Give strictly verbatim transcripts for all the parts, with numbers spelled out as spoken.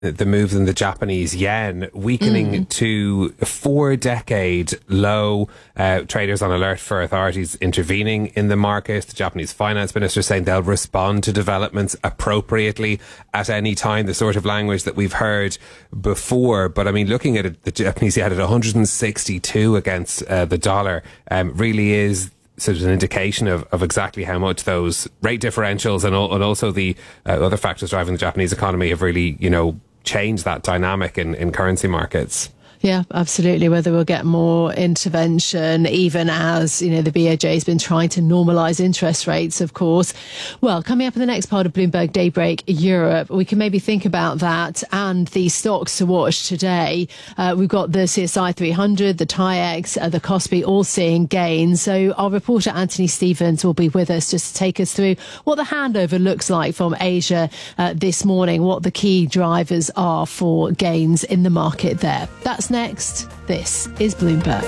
the moves in the Japanese yen, weakening mm. to four-decade low. Uh, traders on alert for authorities intervening in the market. The Japanese finance minister saying they'll respond to developments appropriately at any time, the sort of language that we've heard before. But I mean, looking at it, the Japanese yen at one hundred sixty-two against uh, the dollar um, really is sort of an indication of, of exactly how much those rate differentials and, al- and also the uh, other factors driving the Japanese economy have really, you know, changed that dynamic in, in currency markets. Yeah, absolutely. Whether we'll get more intervention, even as, you know, the B O J has been trying to normalise interest rates, of course. Well, coming up in the next part of Bloomberg Daybreak Europe, we can maybe think about that and the stocks to watch today. Uh, we've got the C S I three hundred, the TAIEX, uh, the Kospi all seeing gains. So our reporter Anthony Stevens will be with us just to take us through what the handover looks like from Asia uh, this morning, what the key drivers are for gains in the market there. That's next. This is Bloomberg.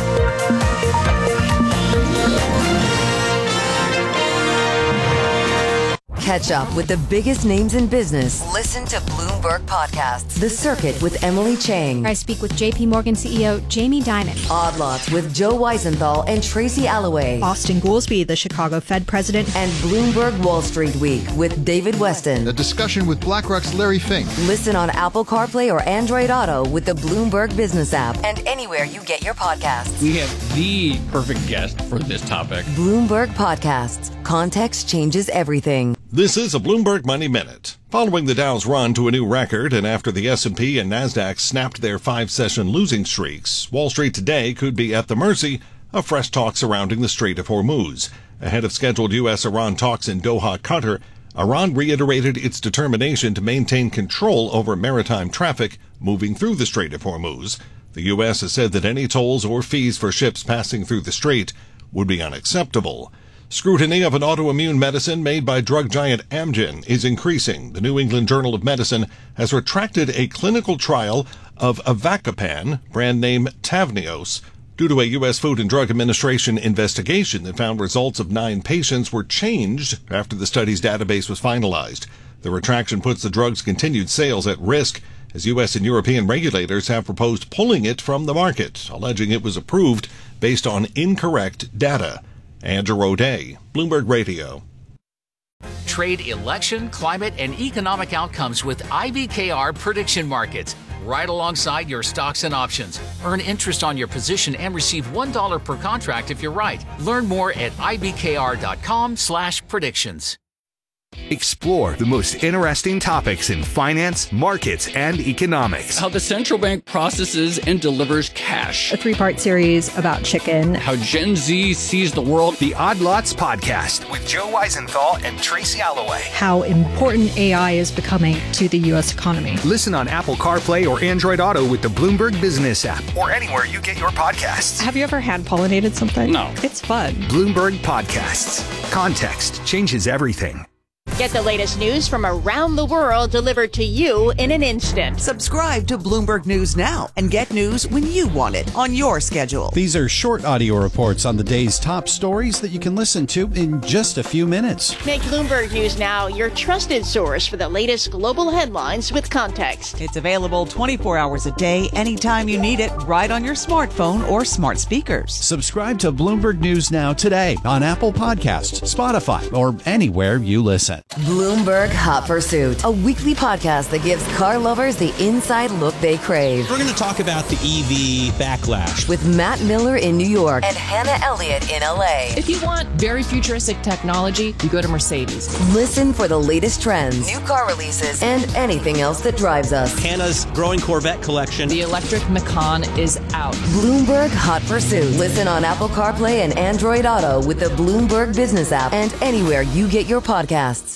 Catch up with the biggest names in business. Listen to Bloomberg Podcasts. The Circuit with Emily Chang. I speak with J P Morgan C E O Jamie Dimon. Odd Lots with Joe Weisenthal and Tracy Alloway. Austin Goolsbee, the Chicago Fed president. And Bloomberg Wall Street Week with David Weston. A discussion with BlackRock's Larry Fink. Listen on Apple CarPlay or Android Auto with the Bloomberg Business app and anywhere you get your podcasts. We have the perfect guest for this topic. Bloomberg Podcasts. Context changes everything. This is a Bloomberg Money Minute. Following the Dow's run to a new record and after the S and P and NASDAQ snapped their five-session losing streaks, Wall Street today could be at the mercy of fresh talk surrounding the Strait of Hormuz. Ahead of scheduled U S Iran talks in Doha, Qatar, Iran reiterated its determination to maintain control over maritime traffic moving through the Strait of Hormuz. The U S has said that any tolls or fees for ships passing through the strait would be unacceptable. Scrutiny of an autoimmune medicine made by drug giant Amgen is increasing. The New England Journal of Medicine has retracted a clinical trial of Avacopan, brand name Tavneos, due to a U S Food and Drug Administration investigation that found results of nine patients were changed after the study's database was finalized. The retraction puts the drug's continued sales at risk, as U S and European regulators have proposed pulling it from the market, alleging it was approved based on incorrect data. Andrew O'Day, Bloomberg Radio. Trade election, climate, and economic outcomes with I B K R Prediction Markets. Right alongside your stocks and options. Earn interest on your position and receive one dollar per contract if you're right. Learn more at ibkr.com slash predictions. Explore the most interesting topics in finance, markets, and economics. How the central bank processes and delivers cash. A three-part series about chicken. How Gen Z sees the world. The Odd Lots Podcast with Joe Weisenthal and Tracy Alloway. How important A I is becoming to the U S economy. Listen on Apple CarPlay or Android Auto with the Bloomberg Business app or anywhere you get your podcasts. Have you ever hand-pollinated something? No. It's fun. Bloomberg Podcasts. Context changes everything. Get the latest news from around the world delivered to you in an instant. Subscribe to Bloomberg News now and get news when you want it on your schedule. These are short audio reports on the day's top stories that you can listen to in just a few minutes. Make Bloomberg News Now your trusted source for the latest global headlines with context. It's available twenty-four hours a day, anytime you need it, right on your smartphone or smart speakers. Subscribe to Bloomberg News Now today on Apple Podcasts, Spotify, or anywhere you listen. Bloomberg Hot Pursuit, a weekly podcast that gives car lovers the inside look they crave. We're going to talk about the E V backlash with Matt Miller in New York and Hannah Elliott in L A. If you want very futuristic technology, you go to Mercedes. Listen for the latest trends, new car releases, and anything else that drives us. Hannah's growing Corvette collection. The electric Macan is out. Bloomberg Hot Pursuit. Listen on Apple CarPlay and Android Auto with the Bloomberg Business app and anywhere you get your podcasts.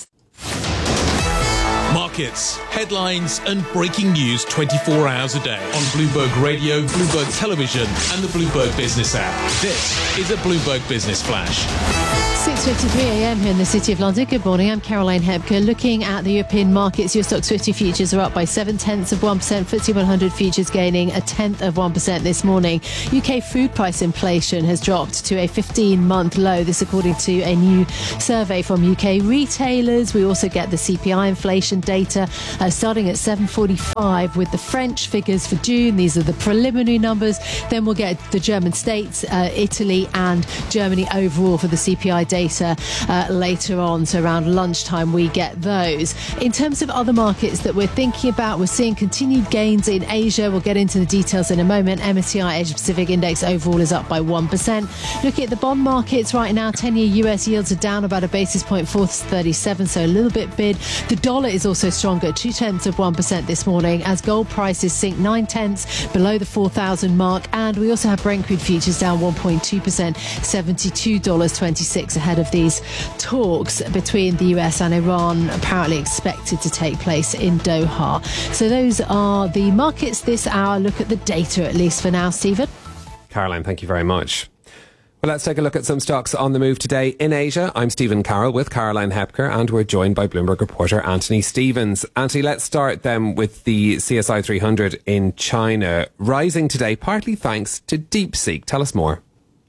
Markets, headlines, and breaking news twenty-four hours a day on Bloomberg Radio, Bloomberg Television, and the Bloomberg Business app. This is a Bloomberg Business Flash. six fifty-three a m here in the City of London. Good morning, I'm Caroline Hebker. Looking at the European markets, your Stoxx fifty futures are up by seven tenths of one percent. F T S E one hundred futures gaining a tenth of one percent this morning. U K food price inflation has dropped to a fifteen-month low. This according to a new survey from U K retailers. We also get the C P I inflation data uh, starting at seven forty-five with the French figures for June. These are the preliminary numbers. Then we'll get the German states, uh, Italy and Germany overall for the C P I data uh, later on. So around lunchtime we get those. In terms of other markets that we're thinking about, we're seeing continued gains in Asia. We'll get into the details in a moment. M S C I Asia Pacific Index overall is up by one percent. Looking at the bond markets right now, ten-year U S yields are down about a basis point, four thirty-seven, so a little bit bid. The dollar is also stronger, two tenths of one percent this morning as gold prices sink nine tenths below the four thousand mark. And we also have Brent crude futures down one point two percent, seventy-two dollars and twenty-six cents ahead of these talks between the U S and Iran, apparently expected to take place in Doha. So those are the markets this hour. Look at the data at least for now, Stephen. Caroline, thank you very much. Well, let's take a look at some stocks on the move today in Asia. I'm Stephen Carroll with Caroline Hebker, and we're joined by Bloomberg reporter Anthony Stevens. Anthony, let's start then with the C S I three hundred in China, rising today partly thanks to DeepSeek. Tell us more.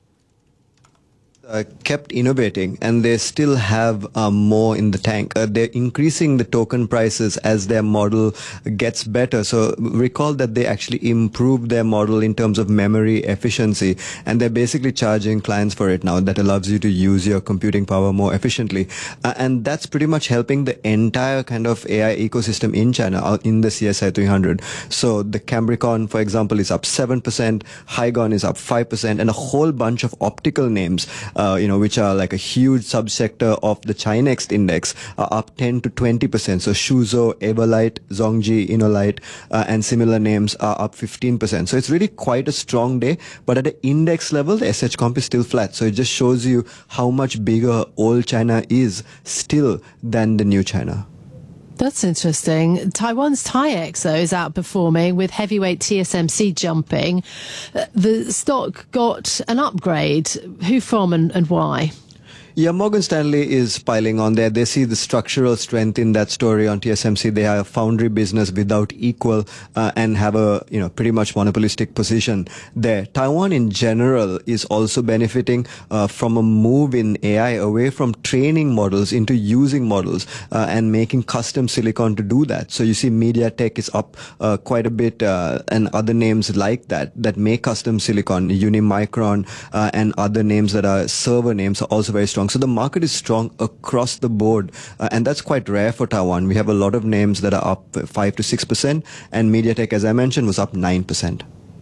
Uh, kept innovating, and they still have uh, more in the tank. Uh, they're increasing the token prices as their model gets better. So recall that they actually improved their model in terms of memory efficiency, and they're basically charging clients for it now. That allows you to use your computing power more efficiently. Uh, and that's pretty much helping the entire kind of A I ecosystem in China, uh, in the C S I three hundred. So the Cambricon, for example, is up seven percent, Hygon is up five percent, and a whole bunch of optical names Uh, you know, which are like a huge subsector of the Chinext index, are up ten to twenty percent. So Shuzo, Everlight, Zhongji, Innolight, uh, and similar names are up fifteen percent. So it's really quite a strong day. But at the index level, the S H Comp is still flat. So it just shows you how much bigger old China is still than the new China. That's interesting. Taiwan's TAIEX, though, is outperforming with heavyweight T S M C jumping. Uh, the stock got an upgrade. Who from and, and why? Yeah, Morgan Stanley is piling on there. They see the structural strength in that story on T S M C. They are a foundry business without equal uh, and have a, you know, pretty much monopolistic position there. Taiwan in general is also benefiting uh, from a move in A I away from training models into using models uh, and making custom silicon to do that. So you see MediaTek is up uh, quite a bit uh, and other names like that that make custom silicon. Unimicron uh, and other names that are server names are also very strong. So the market is strong across the board, uh, and that's quite rare for Taiwan. We have a lot of names that are up five to six percent, and MediaTek, as I mentioned, was up nine percent.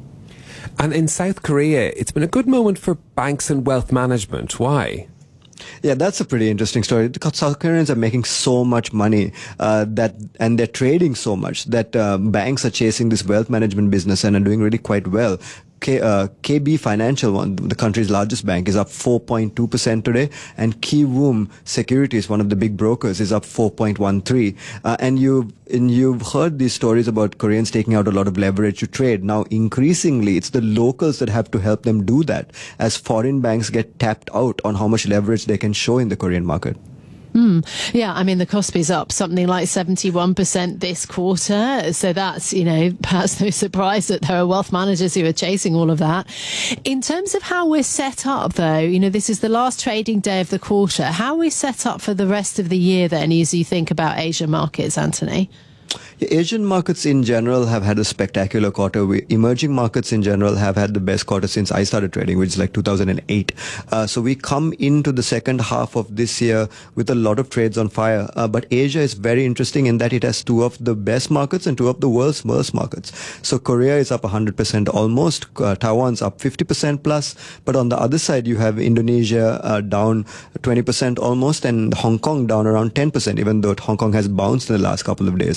And in South Korea, it's been a good moment for banks and wealth management. Why? Yeah, that's a pretty interesting story. Because South Koreans are making so much money uh, that, and they're trading so much that uh, banks are chasing this wealth management business and are doing really quite well. K, uh, K B Financial, one, the country's largest bank, is up four point two percent today, and Kiwoom Securities, one of the big brokers, is up four point one three. Uh, and you've and you've heard these stories about Koreans taking out a lot of leverage to trade. Now, increasingly, it's the locals that have to help them do that, as foreign banks get tapped out on how much leverage they can show in the Korean market. Mm. Yeah, I mean, the Kospi's up something like seventy-one percent this quarter. So that's, you know, perhaps no surprise that there are wealth managers who are chasing all of that. In terms of how we're set up, though, you know, this is the last trading day of the quarter. How are we set up for the rest of the year, then, as you think about Asian markets, Anthony? Asian markets in general have had a spectacular quarter. We, emerging markets in general have had the best quarter since I started trading, which is like two thousand eight. Uh, so we come into the second half of this year with a lot of trades on fire. Uh, but Asia is very interesting in that it has two of the best markets and two of the world's worst markets. So Korea is up one hundred percent almost. Uh, Taiwan's up fifty percent plus. But on the other side, you have Indonesia uh, down twenty percent almost, and Hong Kong down around ten percent, even though Hong Kong has bounced in the last couple of days. So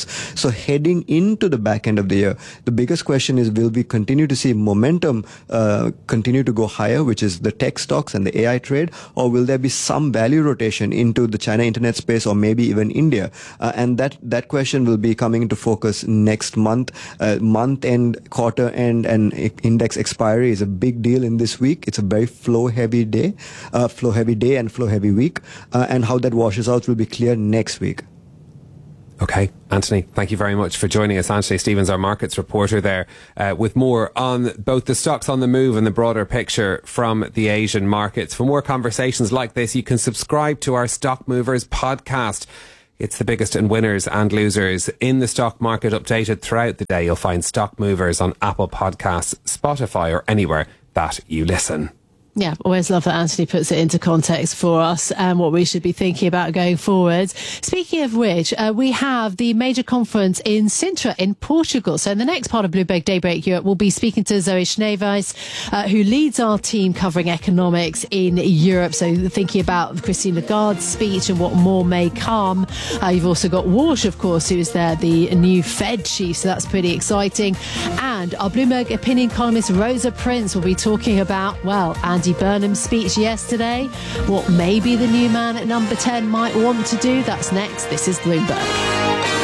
So heading into the back end of the year, the biggest question is, will we continue to see momentum uh, continue to go higher, which is the tech stocks and the A I trade, or will there be some value rotation into the China internet space or maybe even India? Uh, and that, that question will be coming into focus next month. Uh, month end, quarter end, and index expiry is a big deal in this week. It's a very flow heavy day, uh, flow heavy day and flow heavy week. Uh, and how that washes out will be clear next week. Okay, Anthony, thank you very much for joining us. Anthony Stevens, our markets reporter there, uh, with more on both the stocks on the move and the broader picture from the Asian markets. For more conversations like this, you can subscribe to our Stock Movers podcast. It's the biggest and winners and losers in the stock market updated throughout the day. You'll find Stock Movers on Apple Podcasts, Spotify, or anywhere that you listen. Yeah, always love that Anthony puts it into context for us and what we should be thinking about going forward. Speaking of which, uh, we have the major conference in Sintra in Portugal. So in the next part of Bloomberg Daybreak Europe, we'll be speaking to Zoe Schneeweiss, uh, who leads our team covering economics in Europe. So thinking about Christine Lagarde's speech and what more may come. Uh, you've also got Walsh, of course, who's there, the new Fed chief. So that's pretty exciting. And our Bloomberg opinion columnist Rosa Prince will be talking about, well, Andy Burnham's speech yesterday, what maybe the new man at number ten might want to do. That's next. This is Bloomberg.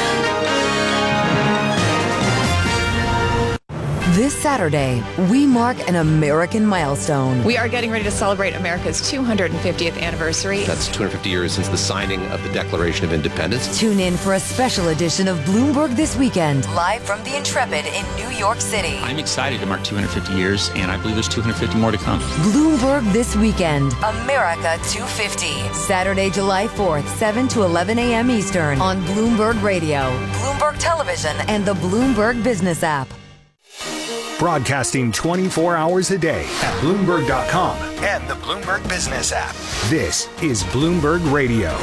This Saturday, we mark an American milestone. We are getting ready to celebrate America's two hundred fiftieth anniversary. That's two hundred fifty years since the signing of the Declaration of Independence. Tune in for a special edition of Bloomberg This Weekend, live from the Intrepid in New York City. I'm excited to mark two hundred fifty years, and I believe there's two hundred fifty more to come. Bloomberg This Weekend, America two fifty. Saturday, July fourth, seven to eleven a.m. Eastern on Bloomberg Radio, Bloomberg Television, and the Bloomberg Business app. Broadcasting twenty-four hours a day at Bloomberg dot com and the Bloomberg Business app. This is Bloomberg Radio.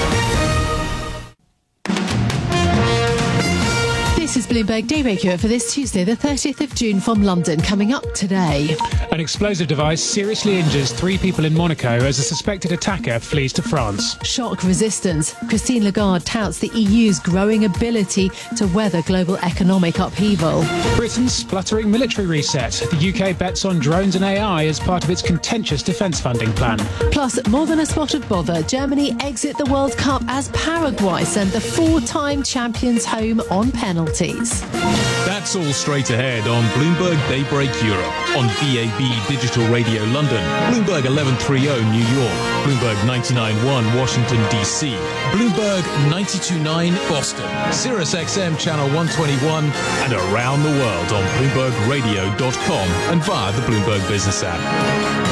This is Bloomberg Daybreak Europe for this Tuesday, the thirtieth of June from London. Coming up today. An explosive device seriously injures three people in Monaco as a suspected attacker flees to France. Shock resistance. Christine Lagarde touts the E U's growing ability to weather global economic upheaval. Britain's spluttering military reset. The U K bets on drones and A I as part of its contentious defence funding plan. Plus, more than a spot of bother. Germany exit the World Cup as Paraguay send the four-time champions home on penalties. That's all straight ahead on Bloomberg Daybreak Europe, on B A B Digital Radio London, Bloomberg eleven thirty New York, Bloomberg ninety-nine point one Washington D C, Bloomberg ninety-two point nine Boston, Sirius X M Channel one twenty-one, and around the world on Bloomberg Radio dot com and via the Bloomberg Business app.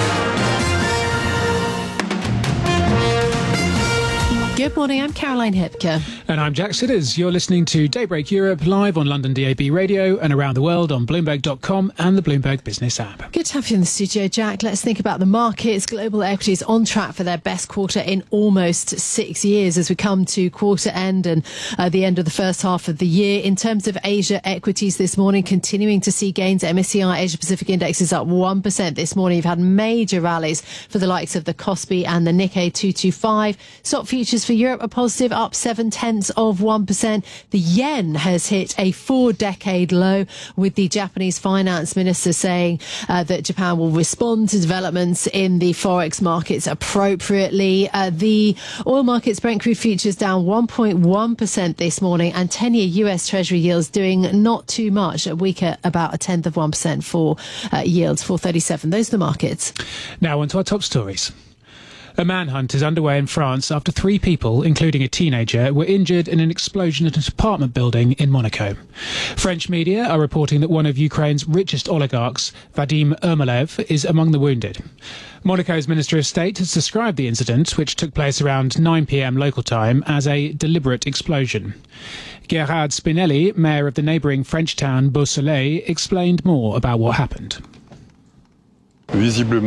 Good morning, I'm Caroline Hipker. And I'm Jack Sidders. You're listening to Daybreak Europe live on London D A B Radio and around the world on Bloomberg dot com and the Bloomberg Business app. Good to have you in the studio, Jack. Let's think about the markets. Global equities on track for their best quarter in almost six years as we come to quarter end and uh, the end of the first half of the year. In terms of Asia equities this morning, continuing to see gains. M S C I Asia Pacific Index is up one percent this morning. You've had major rallies for the likes of the Kospi and the Nikkei two twenty-five. Stock futures for Europe are positive, up seven tenths of one percent. The yen has hit a four-decade low, with the Japanese finance minister saying uh, that Japan will respond to developments in the forex markets appropriately. Uh, the oil markets, Brent crude futures down one point one percent this morning, and ten-year U S Treasury yields doing not too much, weak at about a tenth of one percent for uh, yields, four thirty-seven. Those are the markets. Now on to our top stories. A manhunt is underway in France after three people, including a teenager, were injured in an explosion at an apartment building in Monaco. French media are reporting that one of Ukraine's richest oligarchs, Vadim Ermolev, is among the wounded. Monaco's Minister of State has described the incident, which took place around nine p.m. local time, as a deliberate explosion. Gerard Spinelli, mayor of the neighbouring French town Beausoleil, explained more about what happened. Visibly,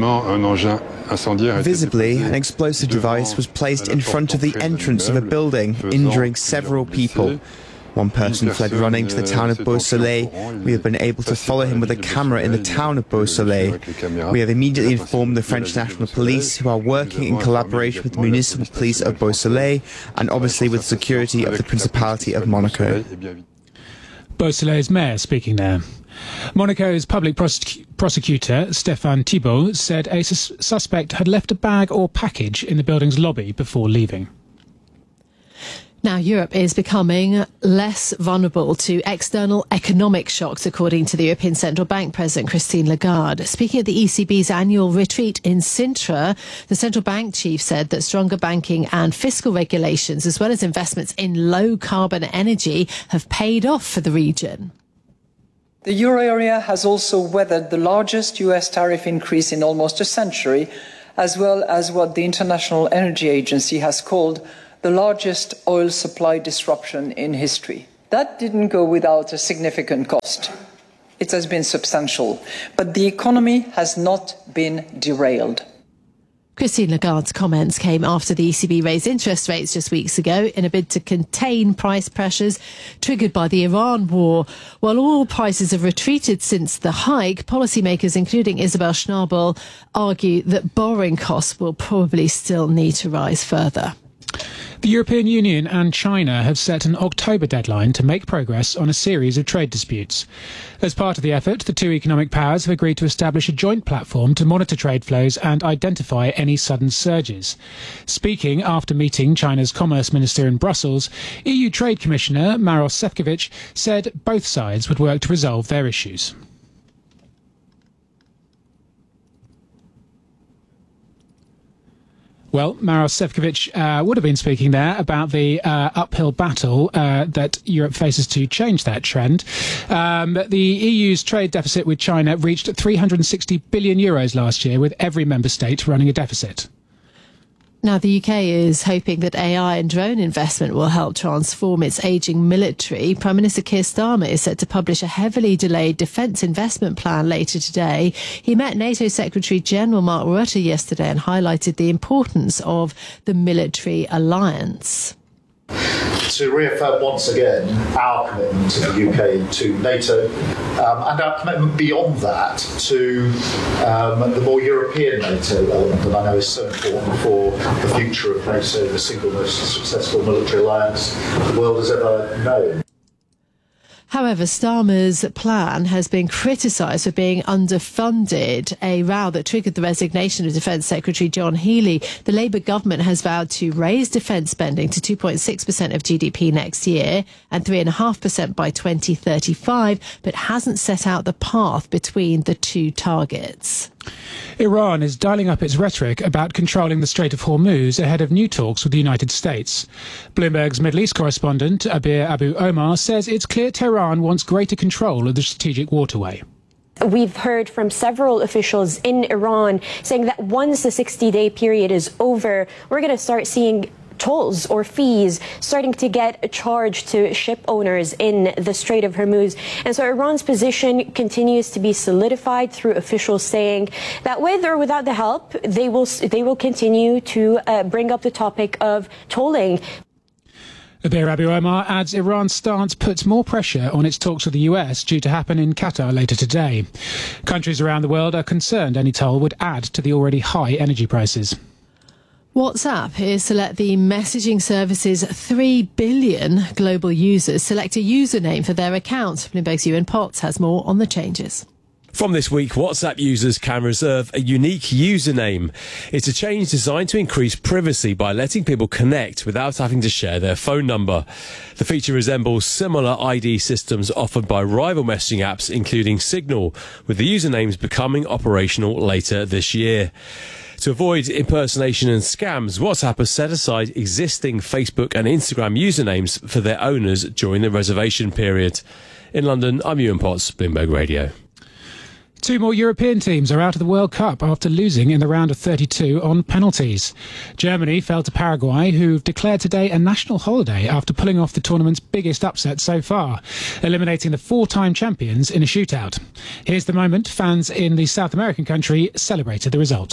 an explosive device was placed in front of the entrance of a building, injuring several people. One person fled running to the town of Beausoleil. We have been able to follow him with a camera in the town of Beausoleil. We have immediately informed the French National Police, who are working in collaboration with the municipal police of Beausoleil and obviously with security of the Principality of Monaco. Beausoleil's mayor speaking there. Monaco's public prosec- prosecutor, Stéphane Thibault, said a sus- suspect had left a bag or package in the building's lobby before leaving. Now, Europe is becoming less vulnerable to external economic shocks, according to the European Central Bank President Christine Lagarde. Speaking at the E C B's annual retreat in Sintra, the central bank chief said that stronger banking and fiscal regulations, as well as investments in low-carbon energy, have paid off for the region. The euro area has also weathered the largest U S tariff increase in almost a century, as well as what the International Energy Agency has called the largest oil supply disruption in history. That didn't go without a significant cost. It has been substantial, but the economy has not been derailed. Christine Lagarde's comments came after the E C B raised interest rates just weeks ago in a bid to contain price pressures triggered by the Iran war. While oil prices have retreated since the hike, policymakers, including Isabel Schnabel, argue that borrowing costs will probably still need to rise further. The European Union and China have set an October deadline to make progress on a series of trade disputes. As part of the effort, the two economic powers have agreed to establish a joint platform to monitor trade flows and identify any sudden surges. Speaking after meeting China's Commerce Minister in Brussels, E U Trade Commissioner Maros Sefcovic said both sides would work to resolve their issues. Well, Maros Sefcovic uh, would have been speaking there about the uh, uphill battle uh, that Europe faces to change that trend. Um, the E U's trade deficit with China reached three hundred sixty billion euros last year, with every member state running a deficit. Now, the U K is hoping that A I and drone investment will help transform its ageing military. Prime Minister Keir Starmer is set to publish a heavily delayed defence investment plan later today. He met NATO Secretary-General Mark Rutte yesterday and highlighted the importance of the military alliance. To reaffirm once again our commitment to the U K and to NATO, um, and our commitment beyond that to um, the more European NATO element that I know is so important for the future of NATO, the single most successful military alliance the world has ever known. However, Starmer's plan has been criticised for being underfunded, a row that triggered the resignation of Defence Secretary John Healey. The Labour government has vowed to raise defence spending to two point six percent of G D P next year and three point five percent by twenty thirty-five, but hasn't set out the path between the two targets. Iran is dialing up its rhetoric about controlling the Strait of Hormuz ahead of new talks with the United States. Bloomberg's Middle East correspondent, Abir Abu Omar, says it's clear Tehran wants greater control of the strategic waterway. We've heard from several officials in Iran saying that once the sixty-day period is over, we're going to start seeing tolls or fees starting to get charged to ship owners in the Strait of Hormuz. And so Iran's position continues to be solidified through officials saying that with or without the help, they will they will continue to uh, bring up the topic of tolling. Abir Abu Omar adds Iran's stance puts more pressure on its talks with the U S due to happen in Qatar later today. Countries around the world are concerned any toll would add to the already high energy prices. WhatsApp is to let the messaging service's three billion global users select a username for their account. Bloomberg's Ewan Potts has more on the changes. From this week, WhatsApp users can reserve a unique username. It's a change designed to increase privacy by letting people connect without having to share their phone number. The feature resembles similar I D systems offered by rival messaging apps, including Signal, with the usernames becoming operational later this year. To avoid impersonation and scams, WhatsApp has set aside existing Facebook and Instagram usernames for their owners during the reservation period. In London, I'm Ewan Potts, Bloomberg Radio. Two more European teams are out of the World Cup after losing in the round of thirty-two on penalties. Germany fell to Paraguay, who've declared today a national holiday after pulling off the tournament's biggest upset so far, eliminating the four-time champions in a shootout. Here's the moment fans in the South American country celebrated the result.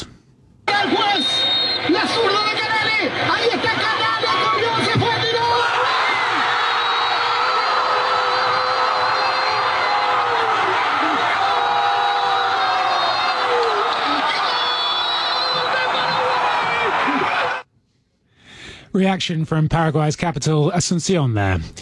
Reaction from Paraguay's capital, Asuncion there.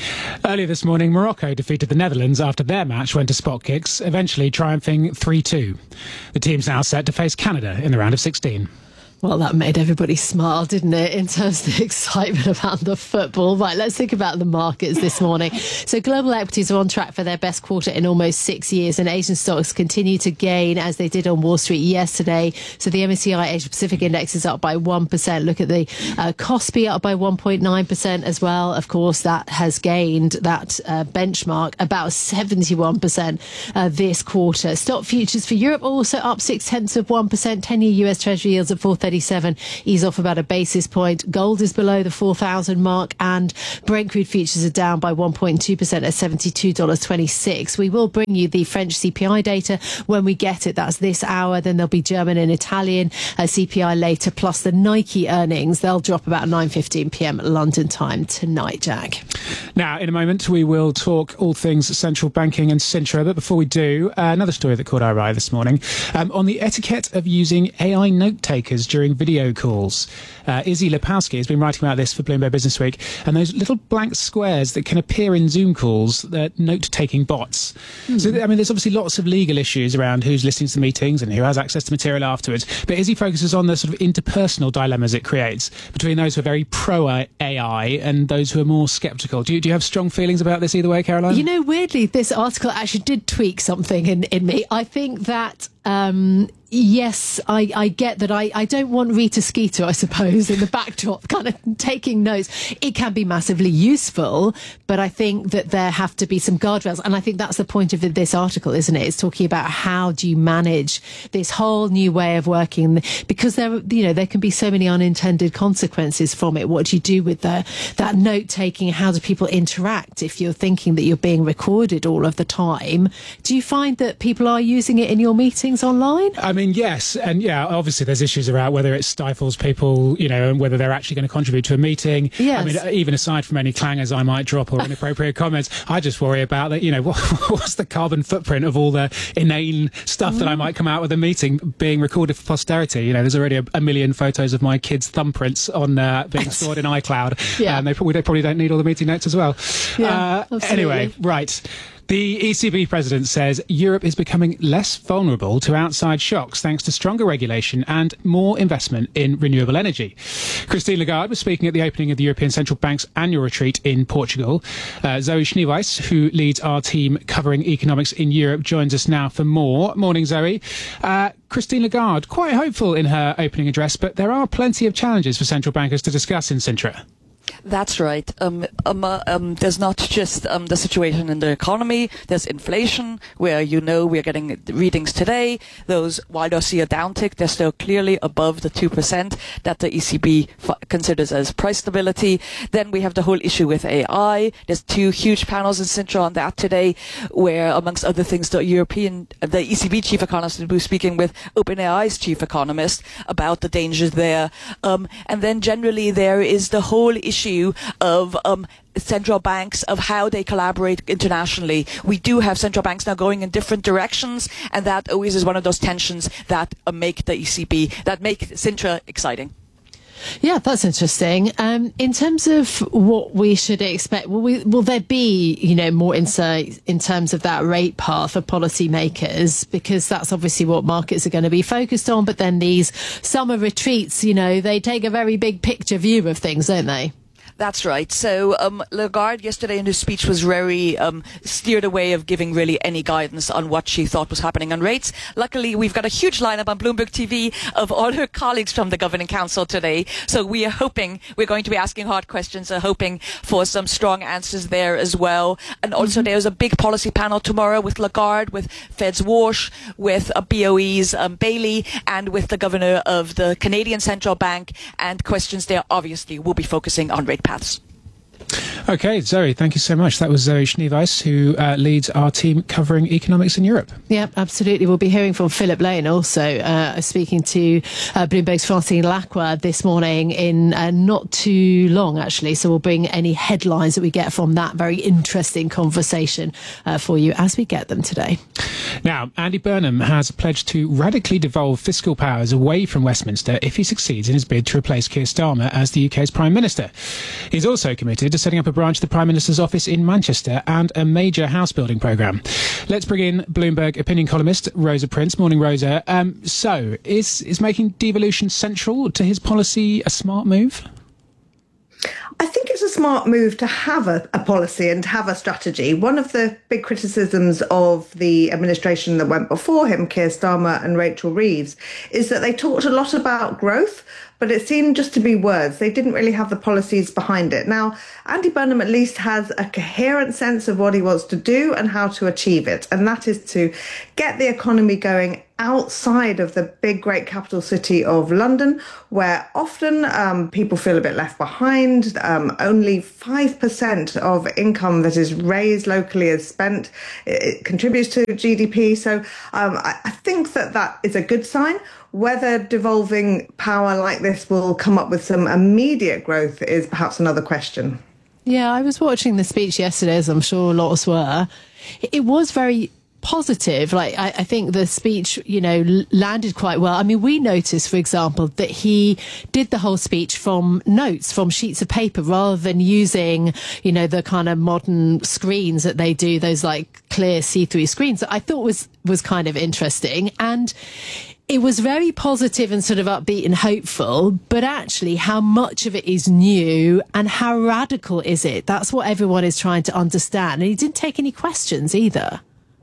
Earlier this morning, Morocco defeated the Netherlands after their match went to spot kicks, eventually triumphing three two. The team's now set to face Canada in the round of sixteen. Well, that made everybody smile, didn't it, in terms of the excitement about the football. Right, let's think about the markets this morning. So global equities are on track for their best quarter in almost six years, and Asian stocks continue to gain as they did on Wall Street yesterday. So the M S C I Asia Pacific Index is up by one percent. Look at the uh, Kospi up by one point nine percent as well. Of course, that has gained that uh, benchmark about seventy-one percent uh, this quarter. Stock futures for Europe also up six tenths of one percent. ten-year U S Treasury yields at four thirty-seven, ease off about a basis point. Gold is below the four thousand mark, and Brent crude futures are down by one point two percent at seventy-two dollars twenty-six. We will bring you the French C P I data when we get it. That's this hour. Then there'll be German and Italian uh, C P I later, plus the Nike earnings. They'll drop about nine fifteen p.m. London time tonight, Jack. Now, in a moment, we will talk all things central banking and Sintra. But before we do, uh, another story that caught our eye this morning um, on the etiquette of using A I note takers during video calls. Uh, Izzy Lepowski has been writing about this for Bloomberg Business Week, and those little blank squares that can appear in Zoom calls, they're note-taking bots. Mm. So, I mean, there's obviously lots of legal issues around who's listening to the meetings and who has access to material afterwards, but Izzy focuses on the sort of interpersonal dilemmas it creates between those who are very pro-A I and those who are more sceptical. Do you, do you have strong feelings about this either way, Caroline? You know, weirdly, this article actually did tweak something in, in me. I think that... Um, yes, I, I get that. I, I don't want Rita Skeeter, I suppose, in the backdrop, kind of taking notes. It can be massively useful, but I think that there have to be some guardrails. And I think that's the point of this article, isn't it? It's talking about how do you manage this whole new way of working, because there, you know, there can be so many unintended consequences from it. What do you do with the, that note taking? How do people interact if you're thinking that you're being recorded all of the time? Do you find that people are using it in your meetings online? I mean, yes, and yeah, obviously there's issues around whether it stifles people, you know, and whether they're actually going to contribute to a meeting. Yes. I mean, even aside from any clangers I might drop or inappropriate comments, I just worry about that, you know, what, what's the carbon footprint of all the inane stuff mm. that I might come out with a meeting being recorded for posterity? You know, there's already a, a million photos of my kids' thumbprints on uh, being stored in iCloud, yeah. and they probably, they probably don't need all the meeting notes as well. Yeah, uh, anyway, right. The E C B president says Europe is becoming less vulnerable to outside shocks thanks to stronger regulation and more investment in renewable energy. Christine Lagarde was speaking at the opening of the European Central Bank's annual retreat in Portugal. Uh, Zoe Schneeweiss, who leads our team covering economics in Europe, joins us now for more. Morning, Zoe. Uh, Christine Lagarde, quite hopeful in her opening address, but there are plenty of challenges for central bankers to discuss in Sintra. That's right. Um, um, uh, um, there's not just um, the situation in the economy. There's inflation, where you know we're getting readings today. Those, while they see a downtick, they're still clearly above the two percent that the E C B f- considers as price stability. Then we have the whole issue with A I. There's two huge panels in Sintra on that today, where, amongst other things, the European, the E C B chief economist will be speaking with OpenAI's chief economist about the dangers there. Um, and then generally there is the whole issue issue of um, central banks, of how they collaborate internationally. We do have central banks now going in different directions, and that always is one of those tensions that uh, make the E C B, that make Sintra exciting. Yeah, that's interesting. Um, in terms of what we should expect, will, we, will there be, you know, more insight in terms of that rate path for policymakers? Because that's obviously what markets are going to be focused on. But then these summer retreats, you know, they take a very big picture view of things, don't they? That's right. So um, Lagarde yesterday in her speech was very um, steered away of giving really any guidance on what she thought was happening on rates. Luckily, we've got a huge lineup on Bloomberg T V of all her colleagues from the Governing Council today. So we are hoping, we're going to be asking hard questions, are hoping for some strong answers there as well. And also mm-hmm. there's a big policy panel tomorrow with Lagarde, with Fed's Walsh, with uh, B O E's um, Bailey, and with the governor of the Canadian Central Bank. And questions there obviously will be focusing on rate paths. Okay, Zoe, thank you so much. That was Zoe Schneeweiss, who uh, leads our team covering economics in Europe. Yeah, absolutely. We'll be hearing from Philip Lane also, uh, speaking to uh, Bloomberg's Francine Lacqua this morning in uh, not too long, actually. So we'll bring any headlines that we get from that very interesting conversation uh, for you as we get them today. Now, Andy Burnham has pledged to radically devolve fiscal powers away from Westminster if he succeeds in his bid to replace Keir Starmer as the U K's Prime Minister. He's also committed to setting up a branch of the Prime Minister's office in Manchester and a major house building programme. Let's bring in Bloomberg opinion columnist Rosa Prince. Morning, Rosa. Um, so, is, is making devolution central to his policy a smart move? I think it's a smart move to have a, a policy and to have a strategy. One of the big criticisms of the administration that went before him, Keir Starmer and Rachel Reeves, is that they talked a lot about growth, but it seemed just to be words. They didn't really have the policies behind it. Now, Andy Burnham at least has a coherent sense of what he wants to do and how to achieve it, and that is to get the economy going outside of the big, great capital city of London, where often um, people feel a bit left behind. Um, only five percent of income that is raised locally is spent. It, it contributes to G D P. So um, I, I think that that is a good sign. Whether devolving power like this will come up with some immediate growth is perhaps another question. Yeah, I was watching the speech yesterday, as I'm sure lots were. It was very positive. Like, I, I think the speech, you know, l- landed quite well. I mean, we noticed, for example, that he did the whole speech from notes, from sheets of paper, rather than using, you know, the kind of modern screens that they do, those like clear see-through screens. That I thought was was kind of interesting. And it was very positive and sort of upbeat and hopeful, but actually how much of it is new and how radical is it? That's what everyone is trying to understand. And he didn't take any questions either.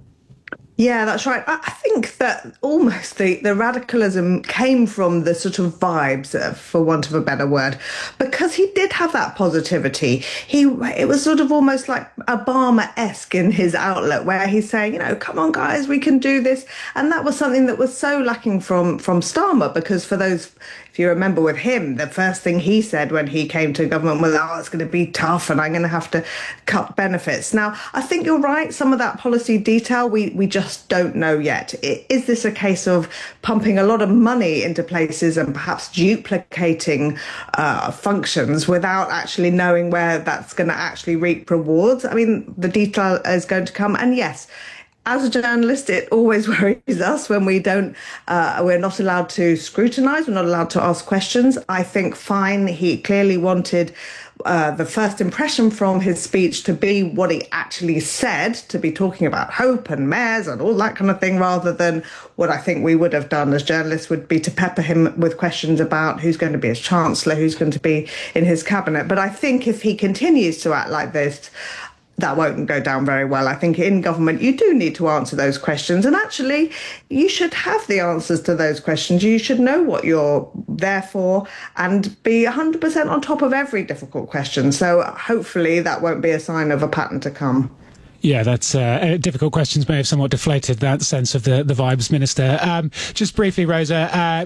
Yeah, that's right. I think that almost the, the radicalism came from the sort of vibes, uh, for want of a better word, because he did have that positivity. He it was sort of almost like Obama-esque in his outlet, where he's saying, you know, come on, guys, we can do this. And that was something that was so lacking from, from Starmer, because for those, if you remember with him, the first thing he said when he came to government was, oh, it's going to be tough and I'm going to have to cut benefits. Now, I think you're right. Some of that policy detail, we, we just don't know yet. Is this a case of pumping a lot of money into places and perhaps duplicating uh, functions without actually knowing where that's going to actually reap rewards? I mean, the detail is going to come. And yes, as a journalist, it always worries us when we don't, uh, we're not allowed to scrutinise, we're not allowed to ask questions. I think fine, he clearly wanted uh, the first impression from his speech to be what he actually said, to be talking about hope and mayors and all that kind of thing, rather than what I think we would have done as journalists would be to pepper him with questions about who's going to be his chancellor, who's going to be in his cabinet. But I think if he continues to act like this, that won't go down very well. I think in government, you do need to answer those questions. And actually, you should have the answers to those questions. You should know what you're there for and be one hundred percent on top of every difficult question. So hopefully that won't be a sign of a pattern to come. Yeah, that's uh, difficult questions may have somewhat deflated that sense of the, the vibes, Minister. Um, just briefly, Rosa, uh,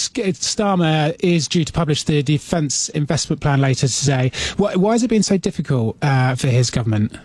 Starmer is due to publish the Defence Investment Plan later today. Why, why has it been so difficult uh, for his government?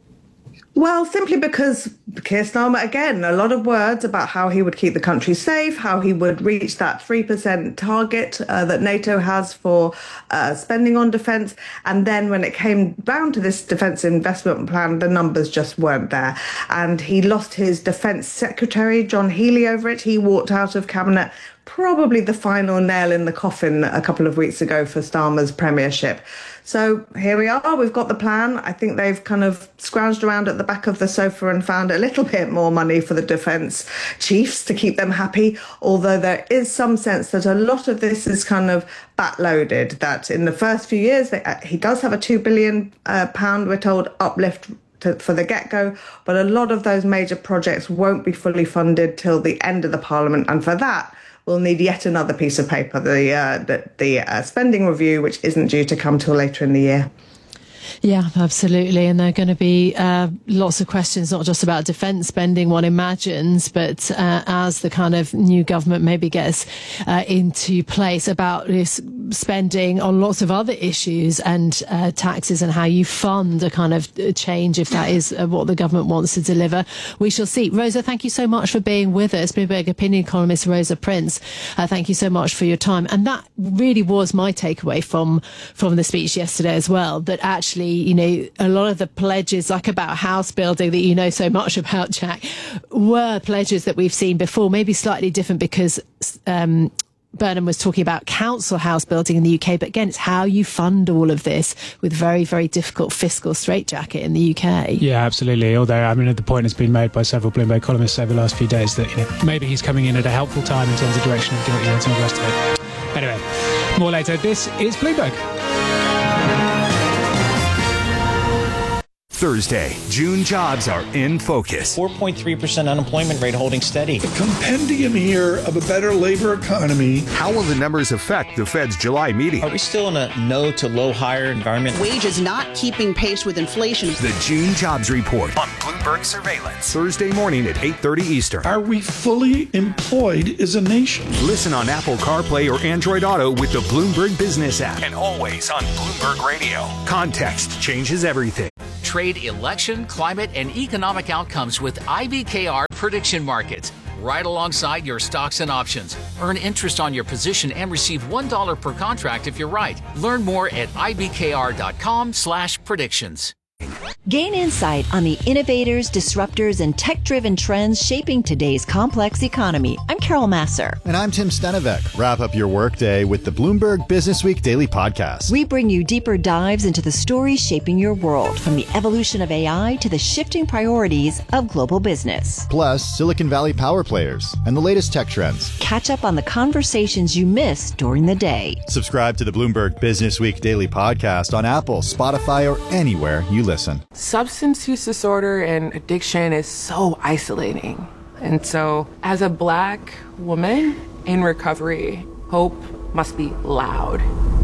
Well, simply because Keir Starmer, again, a lot of words about how he would keep the country safe, how he would reach that three percent target uh, that NATO has for uh, spending on defence. And then when it came down to this defence investment plan, the numbers just weren't there. And he lost his defence secretary, John Healey, over it. He walked out of cabinet, probably the final nail in the coffin a couple of weeks ago for Starmer's premiership. So here we are, we've got the plan. I think they've kind of scrounged around at the back of the sofa and found a little bit more money for the defence chiefs to keep them happy, although there is some sense that a lot of this is kind of backloaded, that in the first few years, they, he does have a two billion pounds, we're told, uplift to, for the get-go, but a lot of those major projects won't be fully funded till the end of the Parliament, and for that, we'll need yet another piece of paper, the uh, the, the uh, spending review, which isn't due to come till later in the year. Yeah, absolutely. And there are going to be uh, lots of questions, not just about defence spending, one imagines, but uh, as the kind of new government maybe gets uh, into place, about this spending on lots of other issues and uh, taxes and how you fund a kind of change if that is uh, what the government wants to deliver. We shall see. Rosa, thank you so much for being with us. Bloomberg opinion columnist Rosa Prince, uh, thank you so much for your time. And that really was my takeaway from from the speech yesterday as well, that actually, you know, a lot of the pledges, like about house building that you know so much about, Jack, were pledges that we've seen before, maybe slightly different because um, Burnham was talking about council house building in the U K, but again, it's how you fund all of this with very, very difficult fiscal straitjacket in the U K. Yeah, absolutely. Although, I mean, the point has been made by several Bloomberg columnists over the last few days that, you know, maybe he's coming in at a helpful time in terms of direction of Gilt yields and all the rest of it. Anyway, more later. This is Bloomberg. Thursday, June jobs are in focus. four point three percent unemployment rate holding steady. The compendium here of a better labor economy. How will the numbers affect the Fed's July meeting? Are we still in a no to low hire environment? Wages not keeping pace with inflation. The June jobs report on Bloomberg Surveillance. Thursday morning at eight thirty Eastern. Are we fully employed as a nation? Listen on Apple CarPlay or Android Auto with the Bloomberg Business app. And always on Bloomberg Radio. Context changes everything. Trade election, climate, and economic outcomes with I B K R Prediction Markets. Right alongside your stocks and options. Earn interest on your position and receive one dollar per contract if you're right. Learn more at ibkr.com slash predictions. Gain insight on the innovators, disruptors, and tech-driven trends shaping today's complex economy. I'm Carol Masser. And I'm Tim Stenevec. Wrap up your workday with the Bloomberg Businessweek Daily Podcast. We bring you deeper dives into the stories shaping your world, from the evolution of A I to the shifting priorities of global business. Plus, Silicon Valley power players and the latest tech trends. Catch up on the conversations you missed during the day. Subscribe to the Bloomberg Businessweek Daily Podcast on Apple, Spotify, or anywhere you listen. Substance use disorder and addiction is so isolating. And so, as a Black woman in recovery, hope must be loud.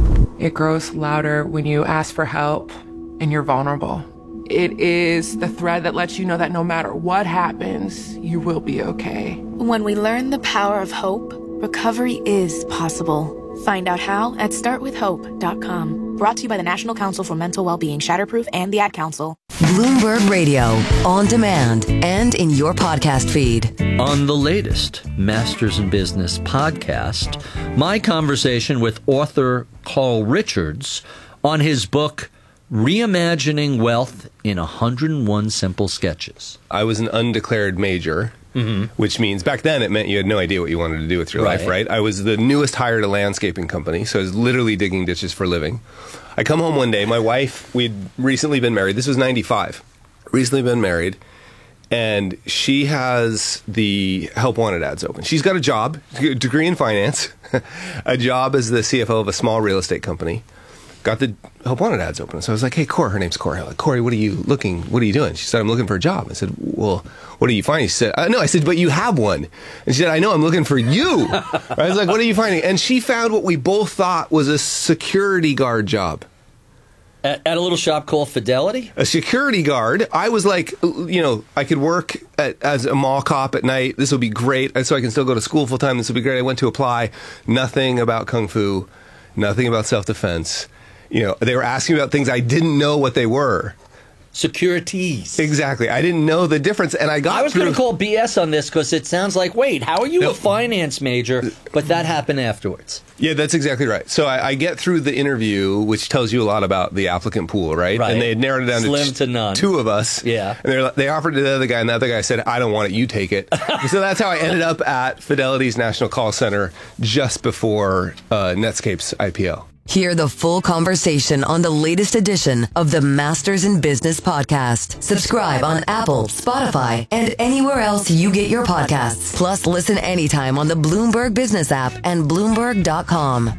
It grows louder when you ask for help and you're vulnerable. It is the thread that lets you know that no matter what happens, you will be okay. When we learn the power of hope, recovery is possible. Find out how at start with hope dot com. Brought to you by the National Council for Mental Wellbeing, Shatterproof, and the Ad Council. Bloomberg Radio, on demand and in your podcast feed. On the latest Masters in Business podcast, my conversation with author Carl Richards on his book, Reimagining Wealth in one hundred one Simple Sketches. I was an undeclared major. Mm-hmm. Which means back then it meant you had no idea what you wanted to do with your right. life, right? I was the newest hire at a landscaping company, so I was literally digging ditches for a living. I come home one day, my wife, we'd recently been married. This was ninety-five. Recently been married, and she has the Help Wanted ads open. She's got a job, a degree in finance, a job as the C F O of a small real estate company. Got the Help Wanted ads open. So I was like, hey, Corey, her name's Corey. I'm like, Corey, what are you looking, what are you doing? She said, I'm looking for a job. I said, well, what are you finding? She said, uh, no, I said, but you have one. And she said, I know, I'm looking for you. I was like, what are you finding? And she found what we both thought was a security guard job. At, at a little shop called Fidelity? A security guard. I was like, you know, I could work at, as a mall cop at night. This would be great. So I can still go to school full time. This would be great. I went to apply. Nothing about Kung Fu. Nothing about self-defense. You know, they were asking about things I didn't know what they were. Securities. Exactly. I didn't know the difference, and I got I was going to call B S on this because it sounds like, wait, how are you no. a finance major? But that happened afterwards. Yeah, that's exactly right. So I, I get through the interview, which tells you a lot about the applicant pool, right? Right. And they had narrowed it down Slim to, to none. two of us. Yeah. And they offered it to the other guy, and the other guy said, I don't want it, you take it. So that's how I ended up at Fidelity's National Call Center just before uh, Netscape's I P O. Hear the full conversation on the latest edition of the Masters in Business podcast. Subscribe on Apple, Spotify, and anywhere else you get your podcasts. Plus, listen anytime on the Bloomberg Business app and Bloomberg dot com.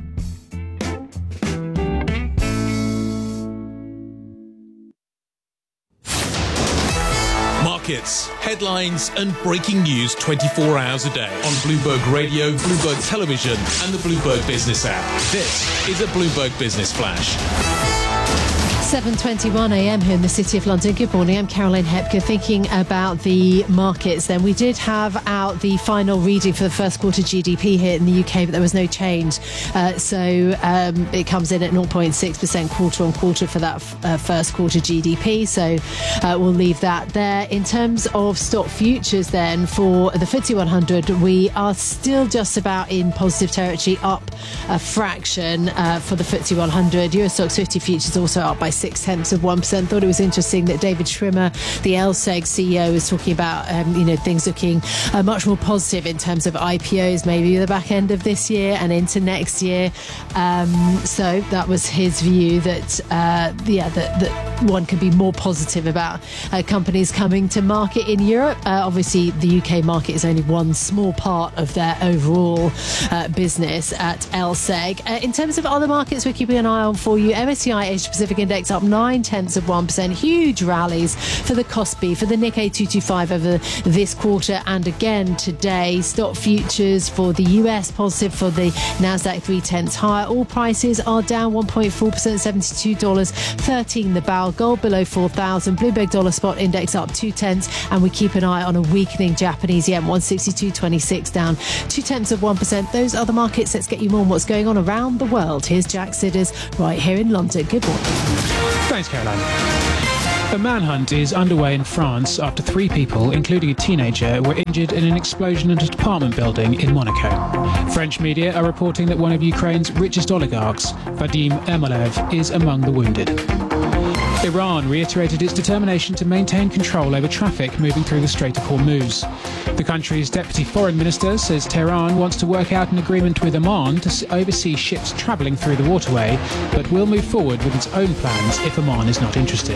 Markets, headlines, and breaking news twenty-four hours a day on Bloomberg Radio, Bloomberg Television, and the Bloomberg Business app. This is a Bloomberg Business Flash. seven twenty-one a m here in the City of London. Good morning, I'm Caroline Hepker. Thinking about the markets then, we did have out the final reading for the first quarter G D P here in the U K, but there was no change. Uh, so um, it comes in at zero point six percent quarter on quarter for that f- uh, first quarter G D P. So uh, we'll leave that there. In terms of stock futures then, for the F T S E one hundred, we are still just about in positive territory, up a fraction uh, for the F T S E one hundred. Euro Stoxx fifty futures also up by six tenths of one percent. Thought it was interesting that David Schwimmer, the L S E G C E O, was talking about um, you know things looking uh, much more positive in terms of I P Os, maybe the back end of this year and into next year. Um, so that was his view that uh, yeah that, that one can be more positive about uh, companies coming to market in Europe. Uh, obviously, the U K market is only one small part of their overall uh, business at L S E G. Uh, in terms of other markets, we're keeping an eye on for you. M S C I Asia Pacific Index up nine tenths of one percent. Huge rallies for the Kospi, for the Nikkei two twenty-five over this quarter and again today. Stock futures for the U S positive, for the Nasdaq three tenths higher. All prices are down one point four percent, seventy-two dollars thirteen the barrel. Gold below four thousand. Bloomberg Dollar Spot Index up two tenths, and we keep an eye on a weakening Japanese yen, one sixty-two twenty-six down two tenths of one percent. Those other markets, let's get you more on what's going on around the world. Here's Jack Sidders right here in London. Good morning. Thanks, Caroline. A manhunt is underway in France after three people, including a teenager, were injured in an explosion at an apartment building in Monaco. French media are reporting that one of Ukraine's richest oligarchs, Vadim Ermolev, is among the wounded. Iran reiterated its determination to maintain control over traffic moving through the Strait of Hormuz. The country's deputy foreign minister says Tehran wants to work out an agreement with Oman to oversee ships travelling through the waterway, but will move forward with its own plans if Oman is not interested.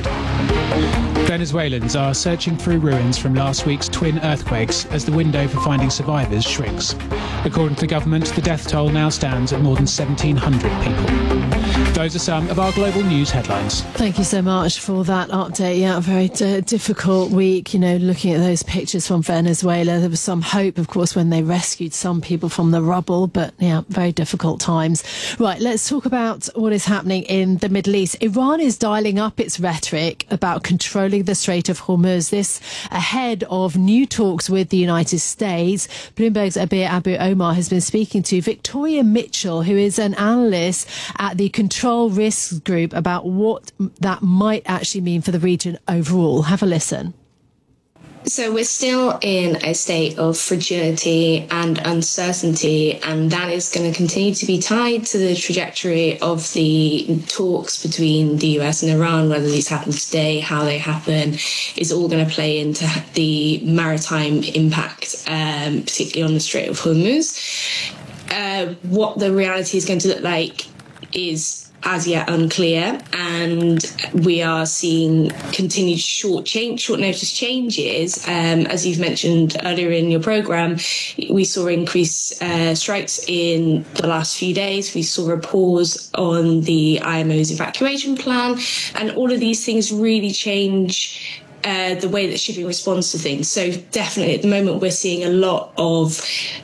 Venezuelans are searching through ruins from last week's twin earthquakes as the window for finding survivors shrinks. According to the government, the death toll now stands at more than seventeen hundred people. Those are some of our global news headlines. Thank you so much for that update. Yeah, a very d- difficult week, you know, looking at those pictures from Venezuela. There was some hope, of course, when they rescued some people from the rubble, but yeah, very difficult times. Right, let's talk about what is happening in the Middle East. Iran is dialing up its rhetoric about controlling the Strait of Hormuz. This ahead of new talks with the United States. Bloomberg's Abir Abu Omar has been speaking to Victoria Mitchell, who is an analyst at the Control Risks Group, about what that might actually mean for the region overall. Have a listen. So we're still in a state of fragility and uncertainty, and that is going to continue to be tied to the trajectory of the talks between the U S and Iran. Whether these happen today, how they happen, is all going to play into the maritime impact, um, particularly on the Strait of Hormuz. Uh, what the reality is going to look like is as yet unclear, and we are seeing continued short change, short notice changes. Um, as you've mentioned earlier in your programme, we saw increased uh, strikes in the last few days. We saw a pause on the I M O's evacuation plan, and all of these things really change uh, the way that shipping responds to things. So definitely at the moment we're seeing a lot of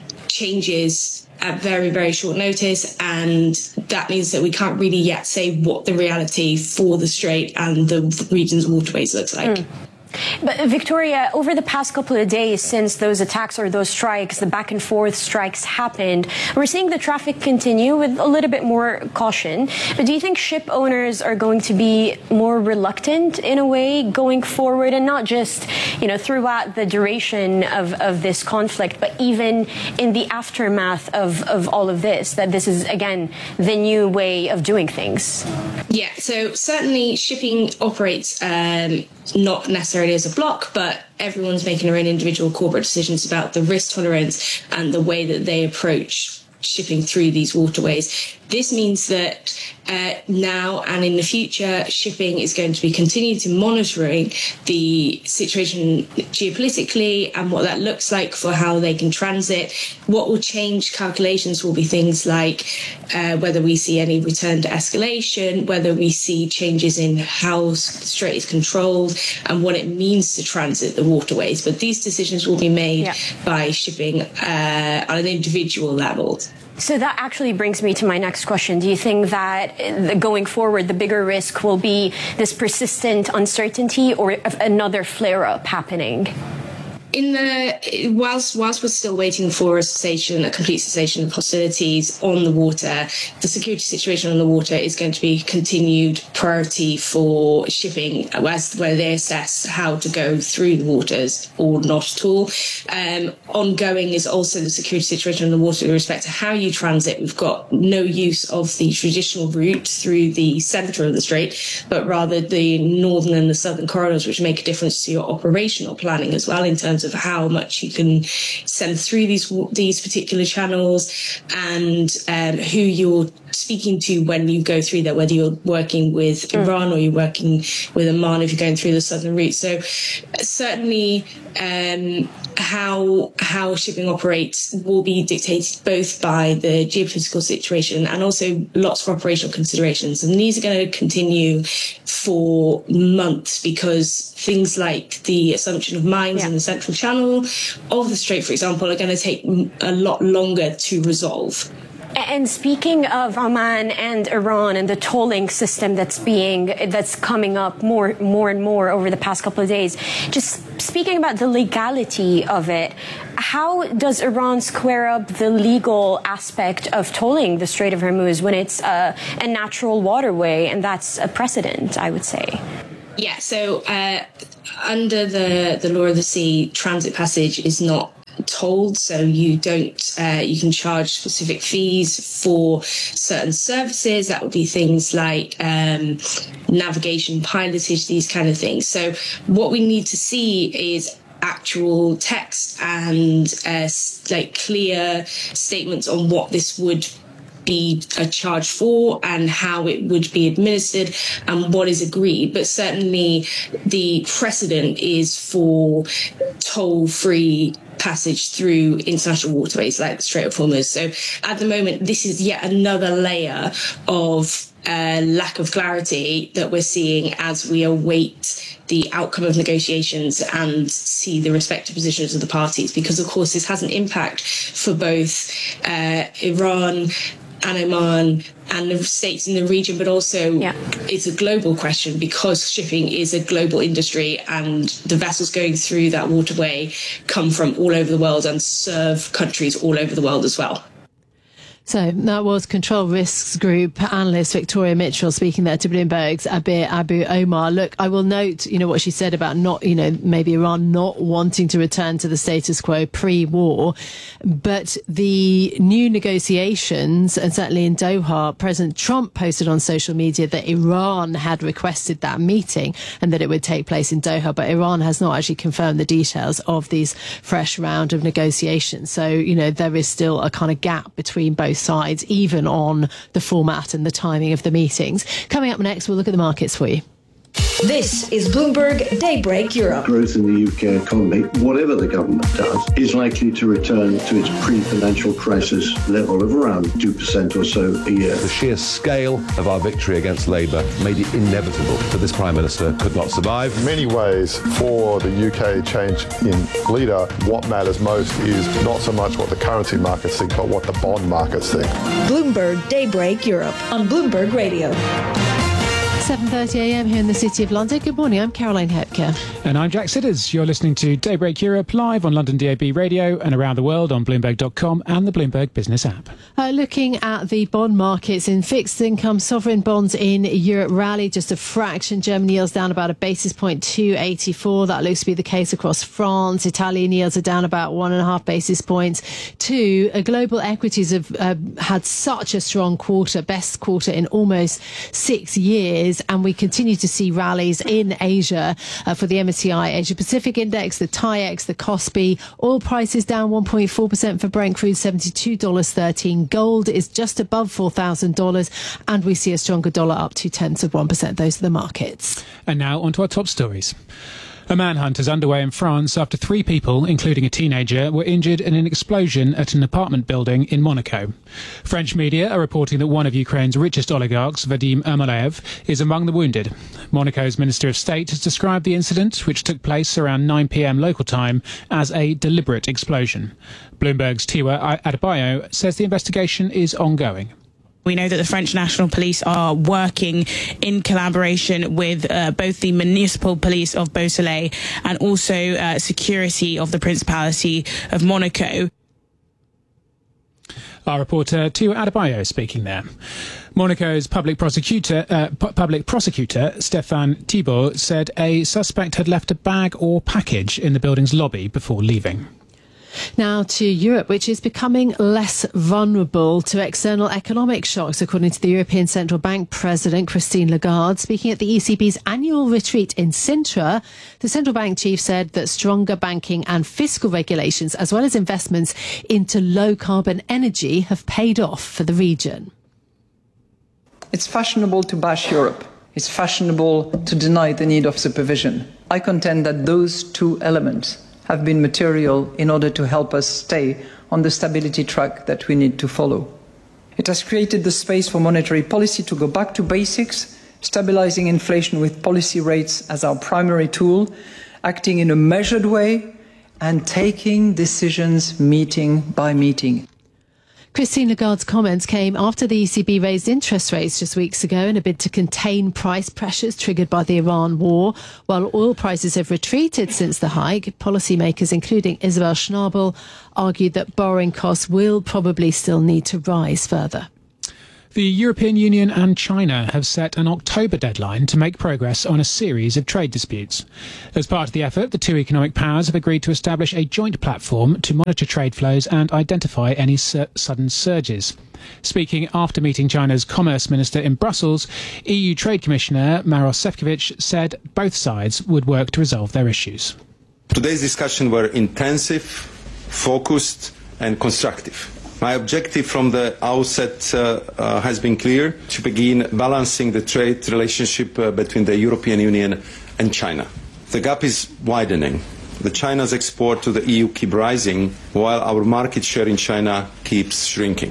changes at very, very short notice, and that means that we can't really yet say what the reality for the Strait and the region's waterways looks like. Mm. But Victoria, over the past couple of days since those attacks or those strikes, the back and forth strikes happened, we're seeing the traffic continue with a little bit more caution. But do you think ship owners are going to be more reluctant in a way going forward, and not just, you know, throughout the duration of, of this conflict, but even in the aftermath of, of all of this, that this is, again, the new way of doing things? Yeah, so certainly shipping operates um, not necessarily as a block, but everyone's making their own individual corporate decisions about the risk tolerance and the way that they approach shipping through these waterways. This means that uh, now and in the future, shipping is going to be continuing to monitoring the situation geopolitically and what that looks like for how they can transit. What will change calculations will be things like uh, whether we see any return to escalation, whether we see changes in how the Strait is controlled and what it means to transit the waterways. But these decisions will be made yeah. by shipping uh, on an individual level. So that actually brings me to my next question. Do you think that going forward, the bigger risk will be this persistent uncertainty or another flare-up happening? In the whilst whilst we're still waiting for a cessation, a complete cessation of hostilities on the water, the security situation on the water is going to be continued priority for shipping, as where they assess how to go through the waters or not at all. Um, ongoing is also the security situation on the water with respect to how you transit. We've got no use of the traditional route through the centre of the strait, but rather the northern and the southern corridors, which make a difference to your operational planning as well in terms of how much you can send through these these particular channels and um, who you're speaking to when you go through there, whether you're working with mm. Iran or you're working with Oman if you're going through the southern route. So certainly um, how how shipping operates will be dictated both by the geopolitical situation and also lots of operational considerations. And these are going to continue for months because things like the assumption of mines yeah. in the central channel of the strait, for example, are going to take a lot longer to resolve. And speaking of Oman and Iran and the tolling system that's being that's coming up more more and more over the past couple of days, just speaking about the legality of it, how does Iran square up the legal aspect of tolling the Strait of Hormuz when it's a, a natural waterway, and that's a precedent, I would say? Yeah, so uh, under the, the law of the sea, transit passage is not tolled, so you don't uh, you can charge specific fees for certain services. That would be things like um, navigation, pilotage, these kind of things. So what we need to see is actual text and uh, like clear statements on what this would be a charge for and how it would be administered and what is agreed. But certainly the precedent is for toll-free passage through international waterways like the Strait of Hormuz. So at the moment, this is yet another layer of uh, lack of clarity that we're seeing as we await the outcome of negotiations and see the respective positions of the parties, because of course this has an impact for both uh, Iran and Oman and the states in the region, but also yeah. it's a global question because shipping is a global industry and the vessels going through that waterway come from all over the world and serve countries all over the world as well. So that was Control Risks Group analyst Victoria Mitchell speaking there to Bloomberg's Abir Abu Omar. Look, I will note, you know, what she said about not, you know, maybe Iran not wanting to return to the status quo pre-war, but the new negotiations, and certainly in Doha, President Trump posted on social media that Iran had requested that meeting and that it would take place in Doha, but Iran has not actually confirmed the details of these fresh round of negotiations. So, you know, there is still a kind of gap between both sides, even on the format and the timing of the meetings. Coming up next, we'll look at the markets for you. This is Bloomberg Daybreak Europe. Growth in the U K economy, whatever the government does, is likely to return to its pre-financial crisis level of around two percent or so a year. The sheer scale of our victory against Labour made it inevitable that this Prime Minister could not survive. In many ways, for the U K change in leader, what matters most is not so much what the currency markets think, but what the bond markets think. Bloomberg Daybreak Europe on Bloomberg Radio. seven thirty a m here in the City of London. Good morning, I'm Caroline Hepker. And I'm Jack Sidders. You're listening to Daybreak Europe live on London D A B Radio and around the world on Bloomberg dot com and the Bloomberg Business app. Uh, looking at the bond markets in fixed income, sovereign bonds in Europe rallied just a fraction. Germany yields down about a basis point, two eighty-four. That looks to be the case across France. Italian yields are down about one and a half basis points. Two, uh, global equities have uh, had such a strong quarter, best quarter in almost six years. And we continue to see rallies in Asia uh, for the M S C I Asia Pacific Index, the TAIEX, the KOSPI. Oil prices down one point four percent for Brent crude, seventy-two dollars thirteen. Gold is just above four thousand dollars, and we see a stronger dollar up two tenths of one percent. Those are the markets. And now on to our top stories. A manhunt is underway in France after three people, including a teenager, were injured in an explosion at an apartment building in Monaco. French media are reporting that one of Ukraine's richest oligarchs, Vadim Ermolaev, is among the wounded. Monaco's Minister of State has described the incident, which took place around nine p.m. local time, as a deliberate explosion. Bloomberg's Tiwa Adebayo says the investigation is ongoing. We know that the French National Police are working in collaboration with uh, both the municipal police of Beausoleil and also uh, security of the Principality of Monaco. Our reporter Tiwa Adebayo speaking there. Monaco's public prosecutor, uh, pu- public prosecutor Stéphane Thibault said a suspect had left a bag or package in the building's lobby before leaving. Now to Europe, which is becoming less vulnerable to external economic shocks, according to the European Central Bank President Christine Lagarde. Speaking at the E C B's annual retreat in Sintra, the central bank chief said that stronger banking and fiscal regulations, as well as investments into low-carbon energy, have paid off for the region. It's fashionable to bash Europe. It's fashionable to deny the need of supervision. I contend that those two elements have been material in order to help us stay on the stability track that we need to follow. It has created the space for monetary policy to go back to basics, stabilizing inflation with policy rates as our primary tool, acting in a measured way, and taking decisions meeting by meeting. Christine Lagarde's comments came after the E C B raised interest rates just weeks ago in a bid to contain price pressures triggered by the Iran war. While oil prices have retreated since the hike, policymakers, including Isabel Schnabel, argued that borrowing costs will probably still need to rise further. The European Union and China have set an October deadline to make progress on a series of trade disputes. As part of the effort, the two economic powers have agreed to establish a joint platform to monitor trade flows and identify any su- sudden surges. Speaking after meeting China's Commerce Minister in Brussels, E U Trade Commissioner Maros Sefcovic said both sides would work to resolve their issues. Today's discussions were intensive, focused and constructive. My objective from the outset uh, uh, has been clear: to begin balancing the trade relationship uh, between the European Union and China. The gap is widening. The China's export to the E U keep rising, while our market share in China keeps shrinking.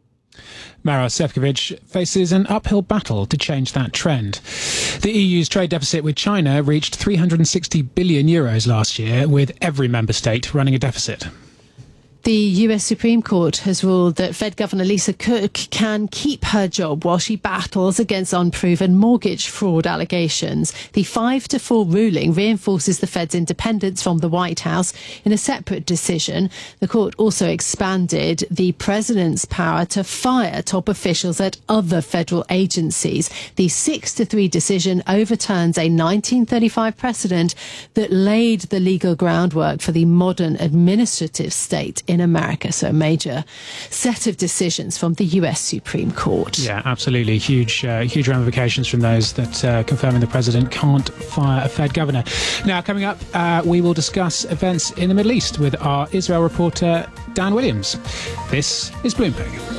Maros Sefcovic faces an uphill battle to change that trend. The E U's trade deficit with China reached three hundred sixty billion euros last year, with every member state running a deficit. The U S Supreme Court has ruled that Fed Governor Lisa Cook can keep her job while she battles against unproven mortgage fraud allegations. The five to four ruling reinforces the Fed's independence from the White House in a separate decision. The court also expanded the president's power to fire top officials at other federal agencies. The six to three decision overturns a nineteen thirty-five precedent that laid the legal groundwork for the modern administrative state in America. So a major set of decisions from the U S Supreme Court. Yeah, absolutely. Huge, uh, huge ramifications from those that uh, confirming the president can't fire a Fed governor. Now, coming up, uh, we will discuss events in the Middle East with our Israel reporter, Dan Williams. This is Bloomberg.